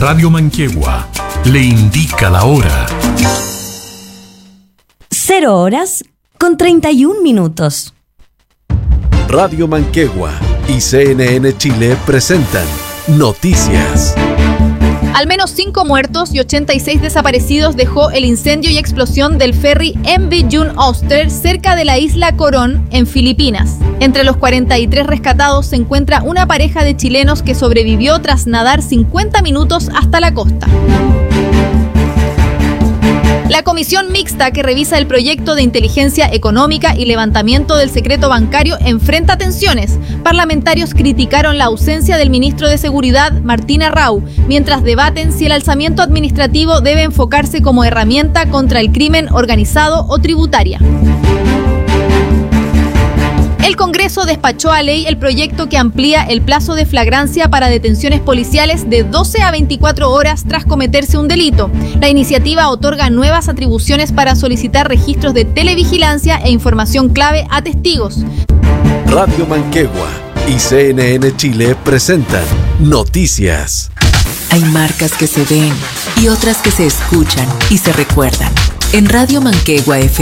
Radio Manquehue le indica la hora. 0:31. Radio Manquehue y CNN Chile presentan Noticias. Al menos 5 muertos y 86 desaparecidos dejó el incendio y explosión del ferry MV June Auster cerca de la isla Corón, en Filipinas. Entre los 43 rescatados se encuentra una pareja de chilenos que sobrevivió tras nadar 50 minutos hasta la costa. La comisión mixta que revisa el proyecto de inteligencia económica y levantamiento del secreto bancario enfrenta tensiones. Parlamentarios criticaron la ausencia del ministro de Seguridad, Martín Arrau, mientras debaten si el alzamiento administrativo debe enfocarse como herramienta contra el crimen organizado o tributaria. El Congreso despachó a ley el proyecto que amplía el plazo de flagrancia para detenciones policiales de 12 a 24 horas tras cometerse un delito. La iniciativa otorga nuevas atribuciones para solicitar registros de televigilancia e información clave a testigos. Radio Manquehue y CNN Chile presentan Noticias. Hay marcas que se ven y otras que se escuchan y se recuerdan. En Radio Manquehue FM